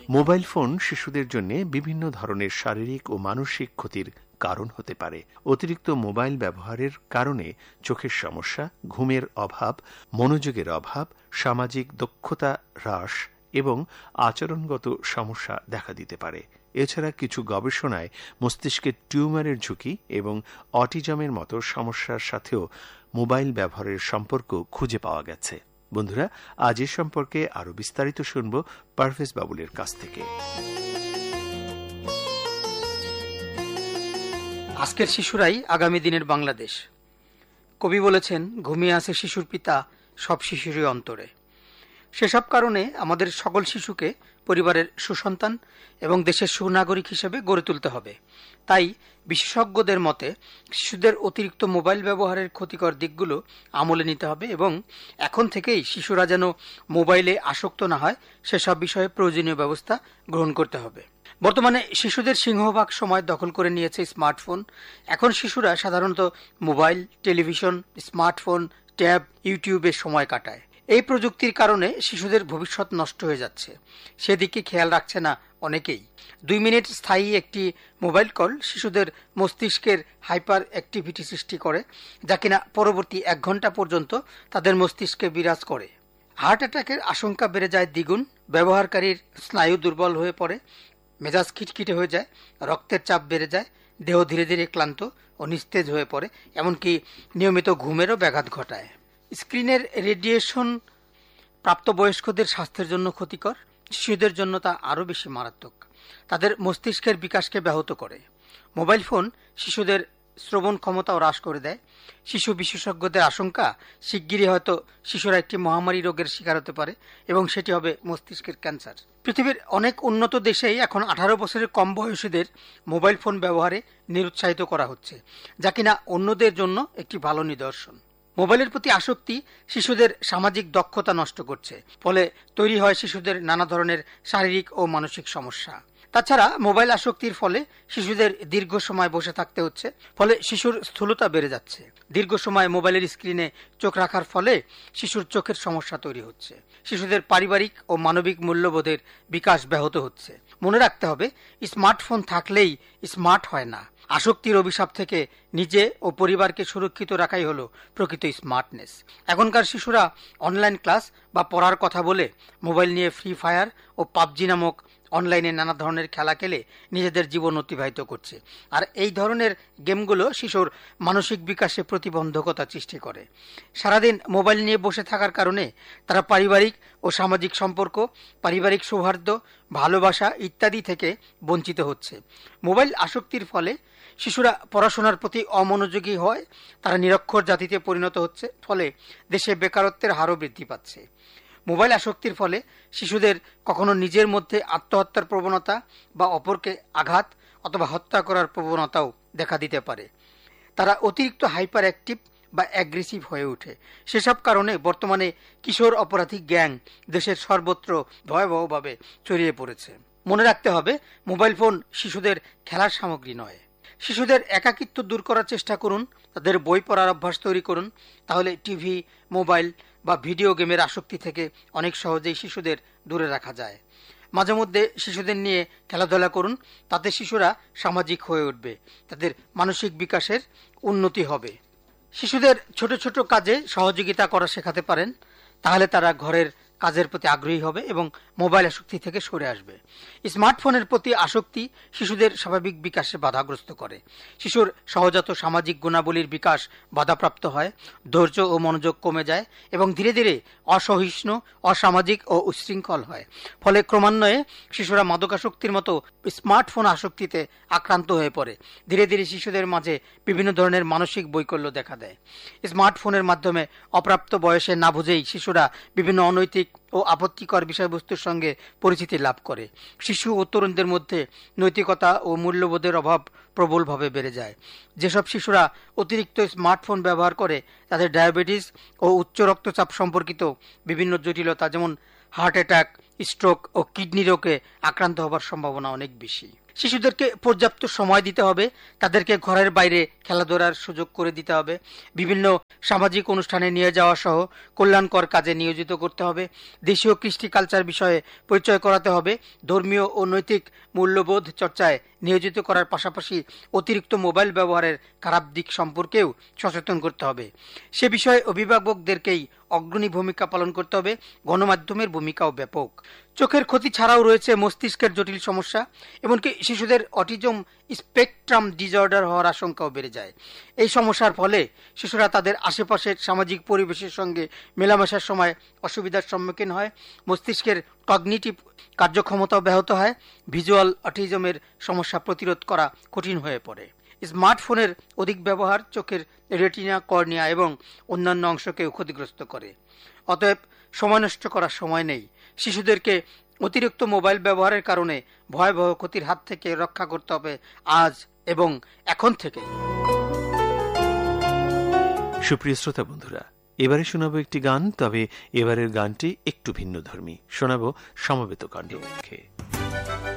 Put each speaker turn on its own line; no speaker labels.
Mobile phone শিশুদের জন্য বিভিন্ন ধরনের শারীরিক ও মানসিক ক্ষতির কারণ হতে পারে। অতিরিক্ত মোবাইল ব্যবহারের কারণে চোখের সমস্যা, ঘুমের অভাব, মনোযোগের অভাব, সামাজিক দক্ষতা হ্রাস এবং আচরণগত সমস্যা দেখা দিতে পারে। এছাড়া কিছু গবেষণায় মস্তিষ্কের টিউমারের ঝুঁকি এবং অটিজমের মতো সমস্যার সাথেও মোবাইল ব্যবহারের সম্পর্ক খুঁজে পাওয়া গেছে। বন্ধুরা, আজ এ সম্পর্কে আরো বিস্তারিত শুনব পারভেজ বাবুলের কাছ থেকে।
আজকের শিশুরাই আগামী দিনের বাংলাদেশ। কবি বলেছেন, ঘুমিয়ে আছে শিশুর পিতা, সব শিশুরই অন্তরে। সেসব কারণে আমাদের সকল শিশুকে পরিবারের সুসন্তান এবং দেশের সুনাগরিক হিসেবে গড়ে তুলতে হবে। তাই বিশেষজ্ঞদের মতে শিশুদের অতিরিক্ত মোবাইল ব্যবহারের ক্ষতিকর দিকগুলো আমলে নিতে হবে এবং এখন থেকেই শিশুরা যেন মোবাইলে আসক্ত না হয় সেসব বিষয়ে প্রয়োজনীয় ব্যবস্থা গ্রহণ করতে হবে। বর্তমানে শিশুদের সিংহভাগ সময় দখল করে নিয়েছে স্মার্টফোন। এখন শিশুরা সাধারণত মোবাইল, টেলিভিশন, স্মার্টফোন, ট্যাব, ইউটিউবে সময় কাটায়। এই প্রযুক্তির কারণে শিশুদের ভবিষ্যৎ নষ্ট হয়ে যাচ্ছে, সেদিকে খেয়াল রাখছে না অনেকেই। 2 মিনিট স্থায়ী একটি মোবাইল কল শিশুদের মস্তিষ্কের হাইপার অ্যাক্টিভিটি সৃষ্টি করে, যা কিনা পরবর্তী 1 ঘন্টা পর্যন্ত তাদের মস্তিষ্কে বিরাজ করে। হার্ট অ্যাটাকের আশঙ্কা বেড়ে যায় দ্বিগুণ, ব্যবহারকারীর স্নায়ু দুর্বল হয়ে পড়ে, মেজাজ খিটখিটে হয়ে যায়, রক্তের চাপ বেড়ে যায়, দেহ ধীরে ধীরে ক্লান্ত ও নিস্তেজ হয়ে পড়ে, এমনকি নিয়মিত ঘুমেরও ব্যাঘাত ঘটায়। স্ক্রিনের রেডিয়েশন প্রাপ্তবয়স্কদের স্বাস্থ্যের জন্য ক্ষতিকর, শিশুদের জন্য তা আরও বেশি মারাত্মক। তাদের মস্তিষ্কের বিকাশকে ব্যাহত করে। মোবাইল ফোন শিশুদের শ্রবণ ক্ষমতাও হ্রাস করে দেয়। শিশু বিশেষজ্ঞদের আশঙ্কা, শিগগিরই হয়তো শিশুরা একটি মহামারী রোগের শিকার হতে পারে এবং সেটি হবে মস্তিষ্কের ক্যান্সার। পৃথিবীর অনেক উন্নত দেশেই এখন 18 বছরের কম বয়সীদের মোবাইল ফোন ব্যবহারে নিরুৎসাহিত করা হচ্ছে, যা কিনা অন্যদের জন্য একটি ভালো নিদর্শন। মোবাইলের প্রতি আসক্তি শিশুদের সামাজিক দক্ষতা নষ্ট করছে, ফলে তৈরি হয় শিশুদের নানা ধরনের শারীরিক ও মানসিক সমস্যা। তাছাড়া মোবাইল আসক্তির ফলে শিশুদের দীর্ঘ সময় বসে থাকতে হচ্ছে, ফলে শিশুর স্থূলতা বেড়ে যাচ্ছে। দীর্ঘ সময় মোবাইলের স্ক্রিনে চোখ রাখার ফলে শিশুর চোখের সমস্যা তৈরি হচ্ছে। শিশুদের পারিবারিক ও মানবিক মূল্যবোধের বিকাশ ব্যাহত হচ্ছে। মনে রাখতে হবে, স্মার্টফোন থাকলেই স্মার্ট হয় না। আসক্তির অভিশাপ থেকে নিজে ও পরিবারকে সুরক্ষিত রাখাই হলো প্রকৃত স্মার্টনেস। এখনকার শিশুরা অনলাইন ক্লাস বা পড়ার কথা বলে মোবাইল নিয়ে ফ্রি ফায়ার ও পাবজি নামক অনলাইনে নানা ধরনের খেলা খেলে নিজেদের জীবন অতিবাহিত করছে। আর এই ধরনের গেমগুলো শিশুর মানসিক বিকাশে প্রতিবন্ধকতা সৃষ্টি করে। সারাদিন মোবাইল নিয়ে বসে থাকার কারণে তারা পারিবারিক ও সামাজিক সম্পর্ক, পারিবারিক সৌহার্দ্য, ভালোবাসা ইত্যাদি থেকে বঞ্চিত হচ্ছে। মোবাইল আসক্তির ফলে শিশুরা পড়াশোনার প্রতি অমনোযোগী হয়, তারা নিরক্ষর জাতিতে পরিণত হচ্ছে, ফলে দেশে বেকারত্বের হারও বৃদ্ধি পাচ্ছে। মোবাইল আসক্তির ফলে শিশুদের কখনো নিজের মধ্যে আত্মহত্যার প্রবণতা বা অপরকে আঘাত অথবা হত্যা করার প্রবণতাও দেখা দিতে পারে। তারা অতিরিক্ত হাইপার অ্যাক্টিভ বা অ্যাগ্রেসিভ হয়ে ওঠে। সেসব কারণে বর্তমানে কিশোর অপরাধী গ্যাং দেশের সর্বত্র ভয়াবহভাবে ছড়িয়ে পড়েছে। মনে রাখতে হবে, মোবাইল ফোন শিশুদের খেলার সামগ্রী নয়। শিশুদের একাকিত্ব দূর করার চেষ্টা করুন, তাদের বই পড়ার অভ্যাস তৈরি করুন, তাহলে টিভি, মোবাইল বা ভিডিও গেমের আসক্তি থেকে অনেক সহজেই শিশুদের দূরে রাখা যায়। মাঝে মধ্যে শিশুদের নিয়ে খেলাধুলা করুন, তাতে শিশুরা সামাজিক হয়ে উঠবে, তাদের মানসিক বিকাশের উন্নতি হবে। শিশুদের ছোট ছোট কাজে সহযোগিতা করা শেখাতে পারেন, তাহলে তারা ঘরের কাজের প্রতি আগ্রহী হবে এবং মোবাইল আসক্তি থেকে সরে আসবে। স্মার্টফোনের প্রতি আসক্তি শিশুদের স্বাভাবিক বিকাশে বাধাগ্রস্ত করে। শিশুর সহজাত সামাজিক গুণাবলীর বিকাশ বাধাপ্রাপ্ত হয়, ধৈর্য ও মনোযোগ কমে যায় এবং ধীরে ধীরে অসহিষ্ণু, অসামাজিক ও উচ্ছৃঙ্খল হয়। ফলে ক্রমান্বয়ে শিশুরা মাদকাসক্তির মতো স্মার্টফোন আসক্তিতে আক্রান্ত হয়ে পড়ে। ধীরে ধীরে শিশুদের মাঝে বিভিন্ন ধরনের মানসিক বৈকল্য দেখা দেয়। স্মার্টফোনের মাধ্যমে অপ্রাপ্ত বয়সে না বুঝেই শিশুরা বিভিন্ন অনৈতিক ও আপত্তিকর বিষয়বস্তুর সঙ্গে পরিচিতি লাভ করে। শিশু ও তরুণদের মধ্যে নৈতিকতা ও মূল্যবোধের অভাব প্রবলভাবে বেড়ে যায়। যেসব শিশুরা অতিরিক্ত স্মার্টফোন ব্যবহার করে তাদের ডায়াবেটিস ও উচ্চ রক্তচাপ সম্পর্কিত বিভিন্ন জটিলতা, যেমন হার্ট অ্যাটাক, স্ট্রোক ও কিডনি রোগে আক্রান্ত হবার সম্ভাবনা অনেক বেশি। শিশুদেরকে পর্যাপ্ত সময় দিতে হবে, তাদেরকে ঘরের বাইরে খেলাধুলার সুযোগ করে দিতে হবে, বিভিন্ন সামাজিক অনুষ্ঠানে নিয়ে যাওয়া সহ কল্যাণকর কাজে নিয়োজিত করতে হবে, দেশীয় কৃষ্টি কালচার বিষয়ে পরিচয় করাতে হবে, ধর্মীয় ও নৈতিক মূল্যবোধ চর্চায় নিয়োজিত করার পাশাপাশি অতিরিক্ত মোবাইল ব্যবহারের খারাপ দিক সম্পর্কেও সচেতন করতে হবে। সে বিষয়ে অভিভাবকদেরকেই অগ্রণী ভূমিকা পালন করতে হবে। গণমাধ্যমের ভূমিকাও ব্যাপক। চোখের ক্ষতি ছাড়াও রয়েছে মস্তিষ্কের জটিল সমস্যা, এমনকি শিশুদের অটিজম স্পেকট্রাম ডিসঅর্ডার হওয়ার আশঙ্কাও বেড়ে যায়। এই সমস্যার ফলে শিশুরা তাদের আশেপাশের সামাজিক পরিবেশের সঙ্গে মেলামেশার সময় অসুবিধার সম্মুখীন হয়, মস্তিষ্কের কগনিটিভ কার্যক্ষমতাও ব্যাহত হয়, ভিজুয়াল অটিজমের সমস্যা প্রতিরোধ করা কঠিন হয়ে পড়ে। স্মার্টফোনের অধিক ব্যবহার চোখের রেটিনা, কর্নিয়া এবং অন্যান্য অংশকেও ক্ষতিগ্রস্ত করে। অতএব সময় নষ্ট করার সময় নেই। শিশুদেরকে অতিরিক্ত মোবাইল ব্যবহারের কারণে ভয়াবহ ক্ষতির হাত থেকে রক্ষা করতে হবে আজ এবং এখন থেকে।
সুপ্রিয় শ্রোতা বন্ধুরা, এবারে শোনাবো একটি গান, তবে এবারের গানটি একটু ভিন্নধর্মী। শোনাবো সমবেত কাণ্ডে।